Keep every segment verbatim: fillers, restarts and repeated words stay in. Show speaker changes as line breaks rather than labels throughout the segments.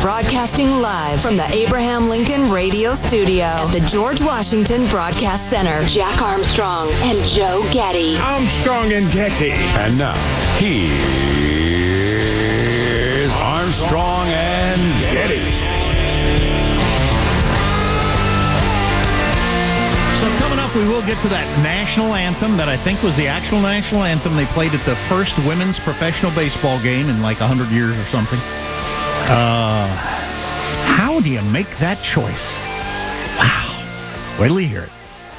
broadcasting live from the Abraham Lincoln Radio Studio at the George Washington Broadcast Center. Jack Armstrong and Joe Getty.
Armstrong and Getty.
And now, here's Armstrong and Getty.
So coming up, we will get to that national anthem that I think was the actual national anthem they played at the first women's professional baseball game in like one hundred years or something. Uh, how do you make that choice? Wow. Wait till you hear it.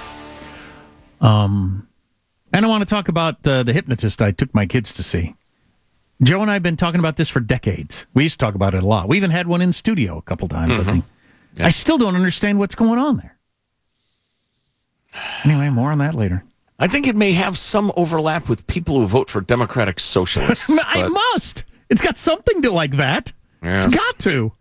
Um, and I want to talk about uh, the hypnotist I took my kids to see. Joe and I have been talking about this for decades. We used to talk about it a lot. We even had one in studio a couple times, mm-hmm. I think. Yeah. I still don't understand what's going on there. Anyway, more on that later.
I think it may have some overlap with people who vote for Democratic Socialists.
It must. It's got something to like that. Yes. It's got to.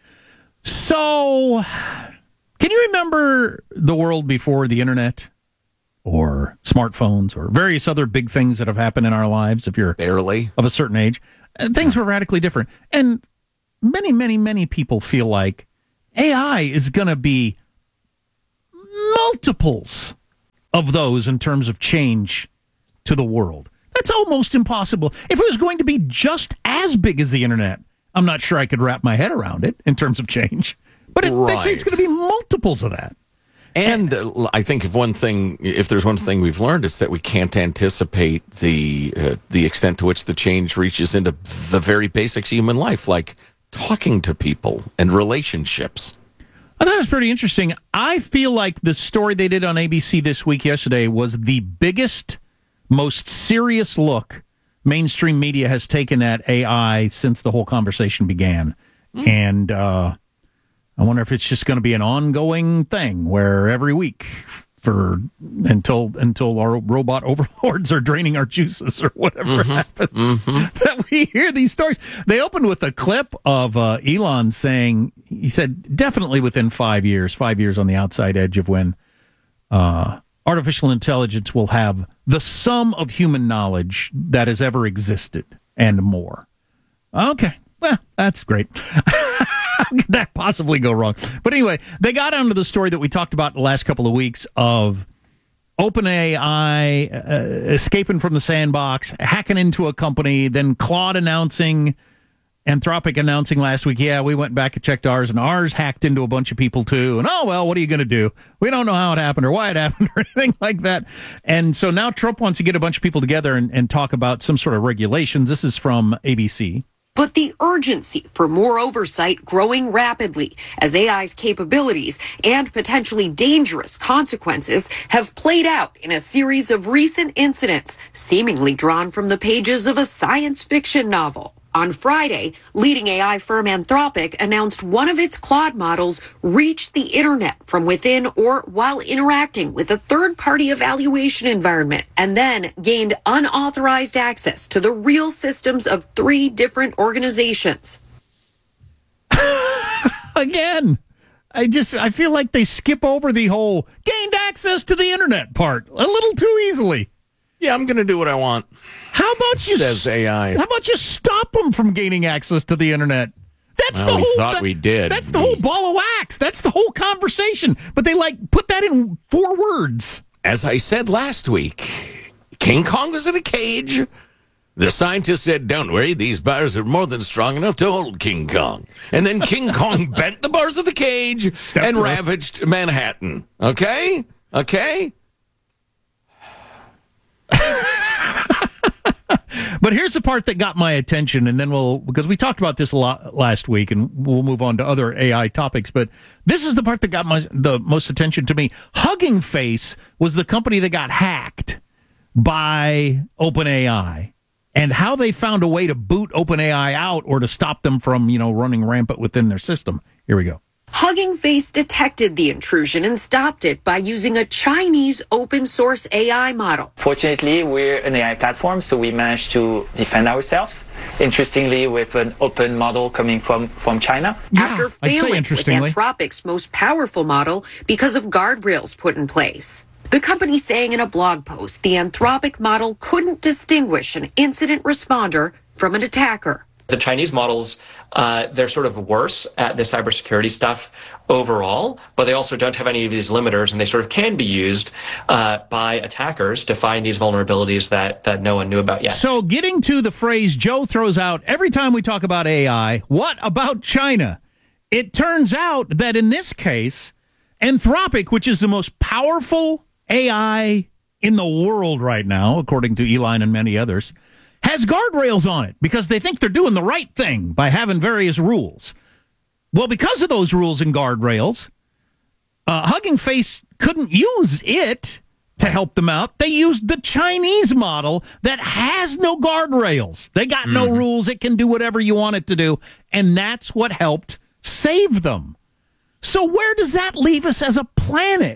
So, can you remember the world before the internet or smartphones or various other big things that have happened in our lives if you're
barely
of a certain age? Things were radically different. And many, many, many people feel like A I is going to be multiples of those in terms of change to the world. That's almost impossible. If it was going to be just as big as the internet, I'm not sure I could wrap my head around it in terms of change. But it,
right.
they say it's going to be multiples of that.
And uh, I think if one thing, if there's one thing we've learned, is that we can't anticipate the uh, the extent to which the change reaches into the very basics of human life, like talking to people and relationships.
I thought it was pretty interesting. I feel like the story they did on A B C this week yesterday was the biggest, most serious look mainstream media has taken at A I since the whole conversation began. Mm. And uh, I wonder if it's just going to be an ongoing thing where every week for until until our robot overlords are draining our juices or whatever mm-hmm. happens, mm-hmm. that we hear these stories. They opened with a clip of uh, Elon saying, he said, definitely within five years, five years on the outside edge of when uh, artificial intelligence will have the sum of human knowledge that has ever existed and more. Okay, well, that's great. How could that possibly go wrong? But anyway, they got onto the story that we talked about the last couple of weeks of OpenAI uh, escaping from the sandbox, hacking into a company, then Claude announcing, Anthropic announcing last week, yeah, we went back and checked ours, and ours hacked into a bunch of people too. And oh, well, what are you going to do? We don't know how it happened or why it happened or anything like that. And so now Trump wants to get a bunch of people together and, and talk about some sort of regulations. This is from A B C.
But the urgency for more oversight growing rapidly as A I's capabilities and potentially dangerous consequences have played out in a series of recent incidents seemingly drawn from the pages of a science fiction novel. On Friday, leading A I firm Anthropic announced one of its Claude models reached the internet from within or while interacting with a third-party evaluation environment and then gained unauthorized access to the real systems of three different organizations.
Again, I just I feel like they skip over the whole gained access to the internet part a little too easily.
Yeah, I'm going to do what I want.
How about you
says A I?
How about you stop them from gaining access to the internet? That's
well,
the
we
whole.
thought
that,
we did.
That's the whole ball of wax. That's the whole conversation. But they like put that in four words.
As I said last week, King Kong was in a cage. The scientists said, "Don't worry, these bars are more than strong enough to hold King Kong." And then King Kong bent the bars of the cage Stepped and up. ravaged Manhattan. Okay, okay.
But here's the part that got my attention, and then we'll, because we talked about this a lot last week, and we'll move on to other A I topics, but this is the part that got my, the most attention to me. Hugging Face was the company that got hacked by OpenAI, and how they found a way to boot OpenAI out or to stop them from, you know, running rampant within their system. Here we go.
Hugging Face detected the intrusion and stopped it by using a Chinese open-source A I model.
Fortunately, we're an A I platform, so we managed to defend ourselves, interestingly, with an open model coming from, from China.
Yeah,
After failing with
interestingly.
Anthropic's most powerful model because of guardrails put in place. The company saying in a blog post the Anthropic model couldn't distinguish an incident responder from an attacker.
The Chinese models, uh, they're sort of worse at the cybersecurity stuff overall, but they also don't have any of these limiters, and they sort of can be used uh, by attackers to find these vulnerabilities that, that no one knew about yet.
So getting to the phrase Joe throws out every time we talk about A I, what about China? It turns out that in this case, Anthropic, which is the most powerful A I in the world right now, according to Elon and many others, has guardrails on it because they think they're doing the right thing by having various rules. Well, because of those rules and guardrails, uh, Hugging Face couldn't use it to help them out. They used the Chinese model that has no guardrails. They got no mm-hmm. rules. It can do whatever you want it to do. And that's what helped save them. So where does that leave us as a planet?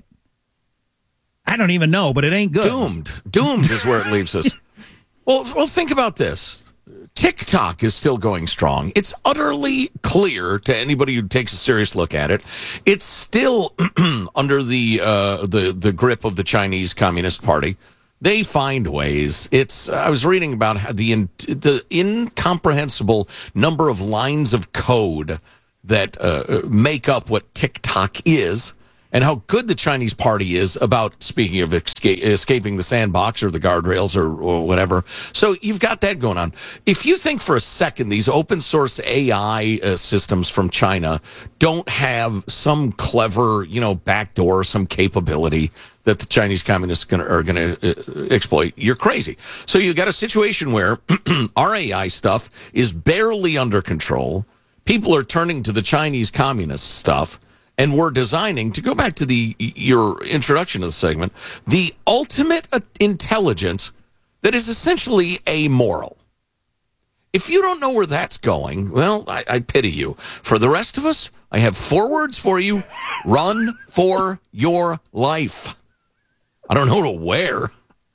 I don't even know, but it ain't good.
Doomed. Doomed is where it leaves us. Well, well, think about this. TikTok is still going strong. It's utterly clear to anybody who takes a serious look at it. It's still under the uh, the the grip of the Chinese Communist Party. They find ways. It's. I was reading about how the in, the incomprehensible number of lines of code that uh, make up what TikTok is. And how good the Chinese party is about, speaking of escape, escaping the sandbox or the guardrails or, or whatever. So you've got that going on. If you think for a second these open source A I uh, systems from China don't have some clever, you know, backdoor, some capability that the Chinese communists gonna, are going to uh, exploit, you're crazy. So you've got a situation where our A I stuff is barely under control. People are turning to the Chinese communist stuff. And we're designing, to go back to the your introduction of the segment, the ultimate intelligence that is essentially amoral. If you don't know where that's going, well, I, I pity you. For the rest of us, I have four words for you. Run for your life. I don't know to where.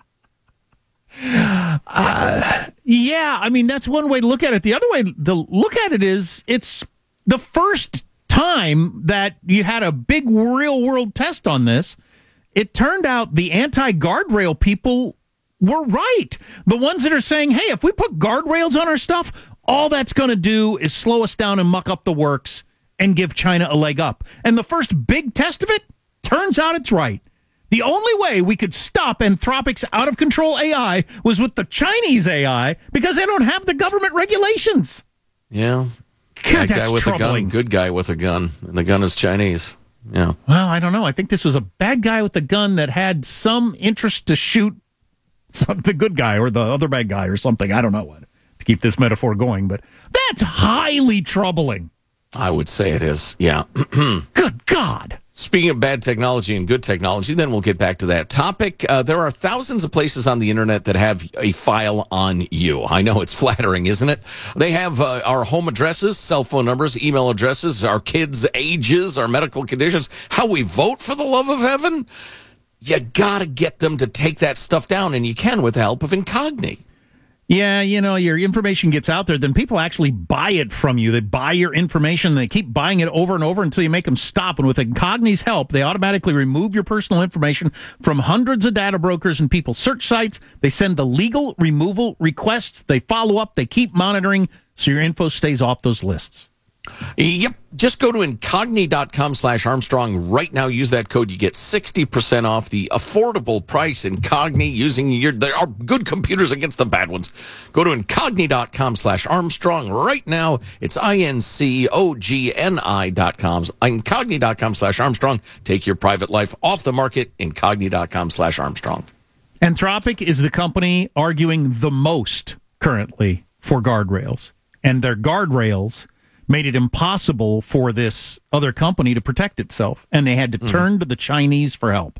Uh, yeah, I mean, that's one way to look at it. The other way to look at it is it's the first time that you had a big real world test on this. It turned out the anti-guardrail people were right. The ones that are saying, hey, if we put guardrails on our stuff, all that's going to do is slow us down and muck up the works and give China a leg up. And the first big test of it, turns out it's right. The only way we could stop Anthropic's out-of-control A I was with the Chinese A I because they don't have the government regulations.
Yeah.
God,
Bad guy with
troubling.
a gun, good guy with a gun, and the gun is Chinese. Yeah.
Well, I don't know. I think this was a bad guy with a gun that had some interest to shoot some, the good guy or the other bad guy or something. I don't know what to keep this metaphor going, but that's highly troubling.
I would say it is. Yeah.
Good God.
Speaking of bad technology and good technology, then we'll get back to that topic. Uh, there are thousands of places on the internet that have a file on you. I know it's flattering, isn't it? They have uh, our home addresses, cell phone numbers, email addresses, our kids' ages, our medical conditions, how we vote, for the love of heaven. You got to get them to take that stuff down, and you can with the help of Incogni.
Yeah, you know, your information gets out there, then people actually buy it from you. They buy your information, and they keep buying it over and over until you make them stop. And with Incogni's help, they automatically remove your personal information from hundreds of data brokers and people's search sites. They send the legal removal requests. They follow up. They keep monitoring so your info stays off those lists.
Yep. Just go to incogni.com slash Armstrong right now. Use that code. You get sixty percent off the affordable price. Incogni, using your, there are good computers against the bad ones. Go to incogni.com slash Armstrong right now. It's I N C O G N I dot com. Incogni.com slash Armstrong. Take your private life off the market. Incogni.com slash Armstrong.
Anthropic is the company arguing the most currently for guardrails. And their guardrails made it impossible for this other company to protect itself, and they had to turn mm. to the Chinese for help.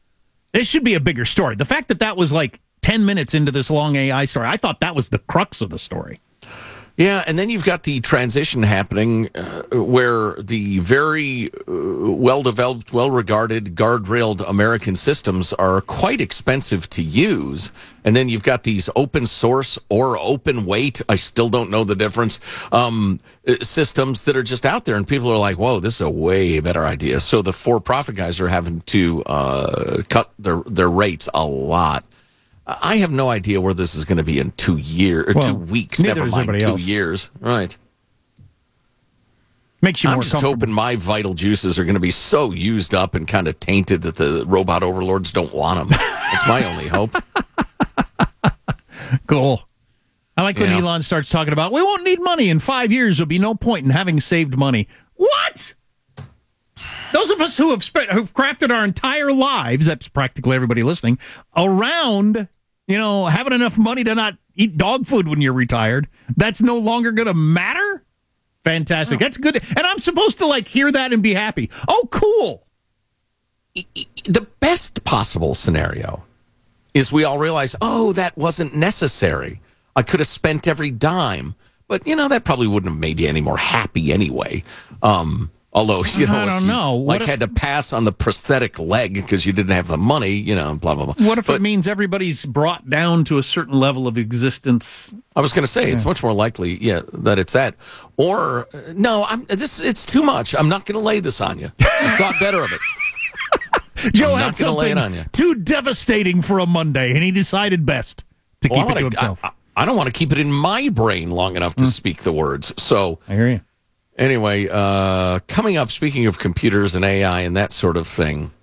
This should be a bigger story. The fact that that was like ten minutes into this long A I story, I thought that was the crux of the story.
Yeah, and then you've got the transition happening uh, where the very uh, well-developed, well-regarded, guardrailed American systems are quite expensive to use. And then you've got these open source or open weight, I still don't know the difference, um, systems that are just out there. And people are like, whoa, this is a way better idea. So the for-profit guys are having to uh, cut their, their rates a lot. I have no idea where this is going to be in two years or
Well,
two weeks.
neither
Never
does
mind
everybody
two
else.
years. Right.
Makes you
I'm
more
just
comfortable.
hoping my vital juices are going to be so used up and kind of tainted that the robot overlords don't want them. That's my only hope.
Cool. I like when
Yeah.
Elon starts talking about, we won't need money in five years. There'll be no point in having saved money. What? Those of us who have spent, who've crafted our entire lives, that's practically everybody listening, around, you know, having enough money to not eat dog food when you're retired, that's no longer going to matter? Fantastic. That's good. And I'm supposed to, like, hear that and be happy. Oh, cool.
The best possible scenario is we all realize, oh, that wasn't necessary. I could have spent every dime. But, you know, that probably wouldn't have made you any more happy anyway. Um, although, you know,
I
if
don't
you,
know. What
like
if-
had to pass on the prosthetic leg because you didn't have the money, you know, blah, blah, blah.
What if
But
it means everybody's brought down to a certain level of existence?
I was going to say, it's much more likely, yeah, that it's that. Or, uh, no, I'm, this it's too much. I'm not going to lay this on you. It's not better of it.
Joe
I'm
had
not gonna lay it
something
on you.
too devastating for a Monday, and he decided best to
Well,
keep
I
it to
wanna-
himself.
I, I don't want to keep it in my brain long enough to speak the words. So,
I hear you.
anyway, uh, coming up, speaking of computers and A I and that sort of thing,